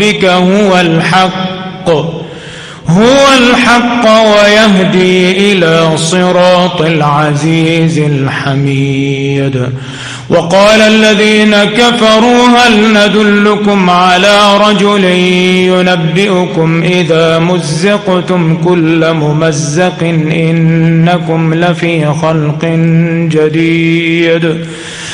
ربك هو الحق ويهدي إلى صراط العزيز الحميد. وقال الذين كفروا هل ندلكم على رجل ينبئكم إذا مزقتم كل ممزق إنكم لفي خلق جديد